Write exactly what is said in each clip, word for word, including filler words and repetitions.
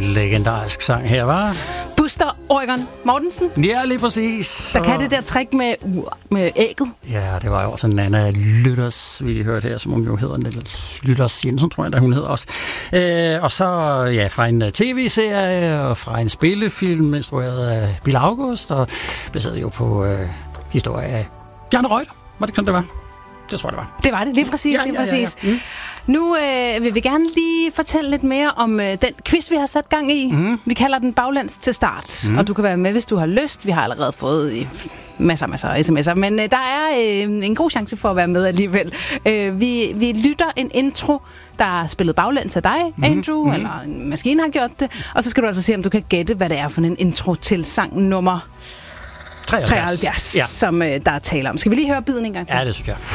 legendarisk sang her, var. Buster Oregon Mortensen. Ja, lige præcis. Der kan det der trick med, med ægget. Ja, det var jo også Nana Lytters, vi hørte her, som hun jo hedder. Nana Lytters Jensen, tror jeg, der hun hedder også. Øh, og så ja, fra en tv-serie og fra en spillefilm, instrueret af Bill August, og baseret jo på øh, historie af Bjarne Reuter. Var det sådan, det var? Det tror jeg, det var. Det var det, lige præcis. Ja, lige ja, præcis. ja, ja. Mm. Nu øh, vil vi gerne lige fortælle lidt mere om øh, den quiz, vi har sat gang i. Mm. Vi kalder den Baglands til start, mm. og du kan være med, hvis du har lyst. Vi har allerede fået øh, masser masser af sms'er, men øh, der er øh, en god chance for at være med alligevel. Øh, vi, vi lytter en intro, der er spillet baglæns af dig, Andrew, mm. eller en maskine har gjort det, og så skal du altså se, om du kan gætte, hvad det er for en intro til sang nummer treoghalvfjerds, treoghalvfjerds ja. som øh, der er tale om. Skal vi lige høre biden en gang til? Ja, det synes jeg.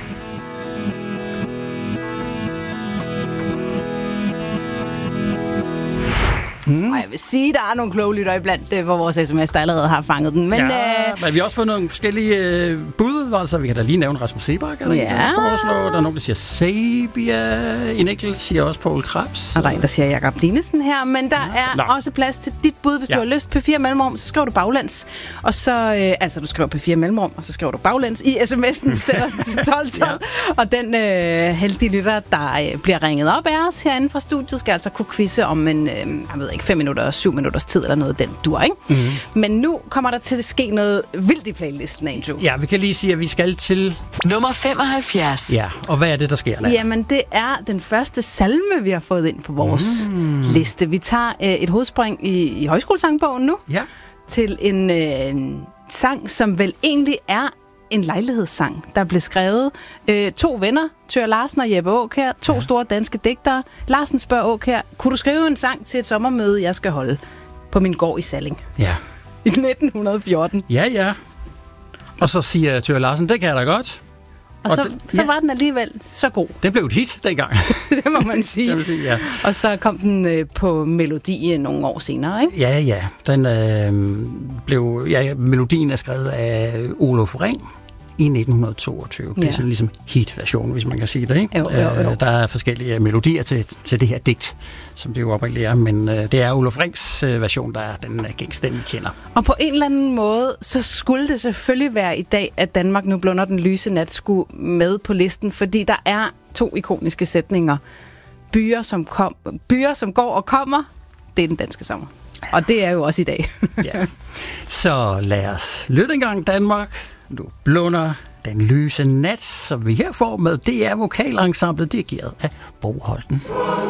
Mm. Og jeg vil sige, der er nogle kloge lytter iblandt øh, på vores sms, der allerede har fanget den. Men, ja, øh, men vi har også fået nogle forskellige øh, bud. Altså, vi kan da lige nævne Rasmus Sebak, er der, ja. der foreslår. Der er nogen, der siger Sabia. En enkelt siger også Poul Krebs. Og der er en, der siger Jakob Dinesen her. Men der ja. er Nå. også plads til dit bud. Hvis ja. du har lyst P fire mellemrum, så skriver du baglands. Og så, øh, altså du skriver P fire mellemrum, og så skriver du baglands i sms'en til tolv tolv. Ja. Og den øh, heldige lytter, der øh, bliver ringet op af os herinde fra studiet, skal altså kunne quizze om en, øh, jeg ved ikke, fem minutter, syv minutters tid eller noget, den dur, ikke? Mm-hmm. Men nu kommer der til at ske noget vildt i playlisten, Andrew. Ja, vi kan lige sige, at vi skal til nummer femoghalvfjerds. Ja, og hvad er det, der sker der? Jamen, det er den første salme, vi har fået ind på vores mm. liste. Vi tager øh, et hovedspring i, i højskolesangbogen nu, ja. til en øh, sang, som vel egentlig er en lejlighedssang, der blev skrevet. Øh, to venner, Thøger Larsen og Jeppe Aakjær, to ja. store danske digtere. Larsen spørger Aakjær, kunne du skrive en sang til et sommermøde, jeg skal holde på min gård i Salling? Ja. I nitten fjorten. Ja, ja. Og så siger Thøger Larsen, det kan jeg da godt. Og, og så, den, så ja. var den alligevel så god. Den blev et hit dengang. Det må man sige. Det må sige ja. Og så kom den øh, på melodi nogle år senere, ikke? Ja, ja. Den øh, blev... Ja, melodien er skrevet af Olof Ring i nitten toogtyve. Ja. Det er sådan ligesom hit-version, hvis man kan sige det, ikke? Jo, jo, jo. Der er forskellige melodier til, til det her digt, som det jo oprindeligt er, men øh, det er Olof Rings øh, version, der er den gængste, den vi kender. Og på en eller anden måde, så skulle det selvfølgelig være i dag, at Danmark nu blunder den lyse nat skulle med på listen, fordi der er to ikoniske sætninger. Byer, som, kom, byer, som går og kommer, det er den danske sommer. Og det er jo også i dag. Ja. Så lad os lytte engang, Danmark. Du blunder den lyse nat, som vi her får med D R Vokalensemblet, dirigeret af Bo Holten.